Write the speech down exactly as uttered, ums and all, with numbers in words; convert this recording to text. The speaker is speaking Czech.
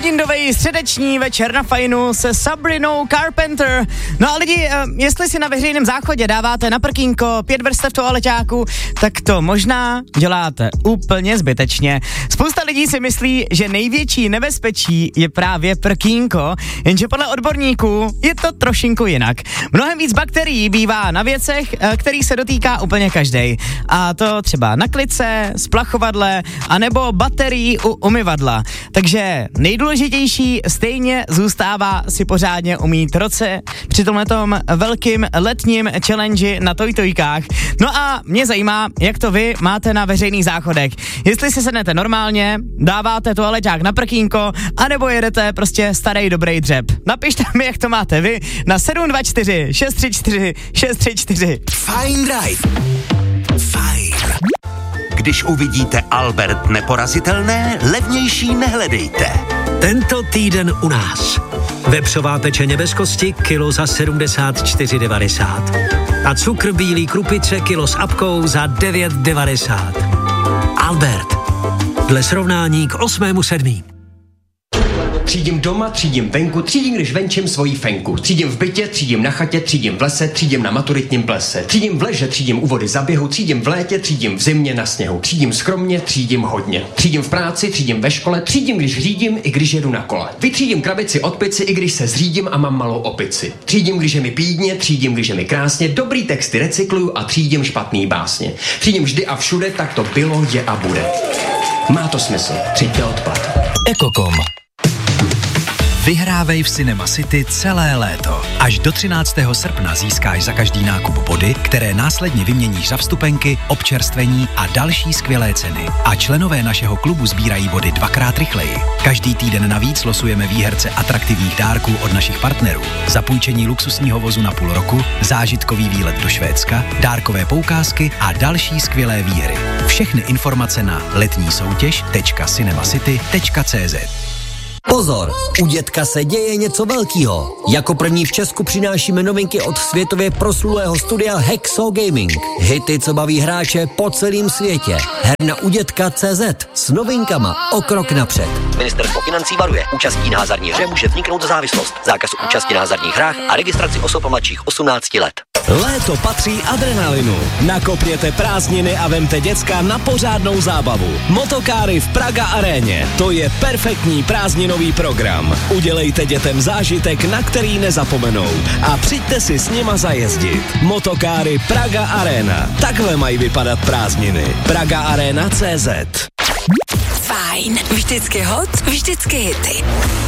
Víkendový středeční večer na Fajnu se Sabrinou Carpenter. No a lidi, jestli si na veřejném záchodě dáváte na prkínko pět vrstev toaleťáku, tak to možná děláte úplně zbytečně. Spousta lidí si myslí, že největší nebezpečí je právě prkínko, jenže podle odborníků je to trošinku jinak. Mnohem víc bakterií bývá na věcech, kterých se dotýká úplně každej. A to třeba na klice, splachovadle, anebo baterií u umyvadla. Takže nejdůležitější stejně zůstává si pořádně umýt ruce při tomhletom velkým letním challenge na tojtojkách. No a mě zajímá, jak to vy máte na veřejných záchodech. Jestli si sednete normálně, dáváte toaleťák na prkínko, anebo jedete prostě starý dobrý dřep. Napište mi, jak to máte vy na sedm dva čtyři šest tři čtyři šest tři čtyři. Fajn Drive. Fajn. Když uvidíte Albert neporazitelné, levnější nehledejte. Tento týden u nás. Vepřová pečeně bez kosti, kilo za sedmdesát čtyři devadesát. A cukr bílý krupice, kilo s apkou za devět devadesát. Albert. Dle srovnání k osmému sedmý. Třídím doma, třídím venku, třídím, když venčím svojí fenku. Třídím v bytě, třídím na chatě, třídím v lese, třídím na maturitním plese. Třídím v leže, třídím u vody za běhu, třídím v létě, třídím v zimě na sněhu. Třídím skromně, třídím hodně. Třídím v práci, třídím ve škole, třídím, když řídím, i když jedu na kole. Vytřídím krabici od pici, i když se zřídím a mám malou opici. Třídím, když je mi pídně, třídím, když je mi krásně, dobrý texty recykluju a třídím špatný básně. Třídím vždy a všude, tak to bylo, je a bude. Má to smysl. Třiďte odpad. Ekokom. Vyhrávej v Cinema City celé léto. Až do třináctého srpna získáš za každý nákup body, které následně vyměníš za vstupenky, občerstvení a další skvělé ceny. A členové našeho klubu sbírají body dvakrát rychleji. Každý týden navíc losujeme výherce atraktivních dárků od našich partnerů. Zapůjčení luxusního vozu na půl roku, zážitkový výlet do Švédska, dárkové poukázky a další skvělé výhry. Všechny informace na letní soutěž tečka cinemacity tečka cé zet. Pozor, u dětka se děje něco velkýho. Jako první v Česku přinášíme novinky od světově proslulého studia Hexo Gaming. Hity, co baví hráče po celém světě. Herna u dětka tečka cé zet s novinkama o krok napřed. Ministerstvo financí varuje. Účastí na hazardní hře může vzniknout závislost. Zákaz účasti na hazardních hrách a registraci osob mladších osmnácti let. Léto patří adrenalinu. Nakopněte prázdniny a vemte děcka na pořádnou zábavu. Motokáry v Praga Aréně. To je perfektní prázdninový program. Udělejte dětem zážitek, na který nezapomenou. A přijďte si s nima zajezdit. Motokáry Praga Arena. Takhle mají vypadat prázdniny. Praga Arena tečka cé zet. Fajn. Vždycky hot, vždycky hity.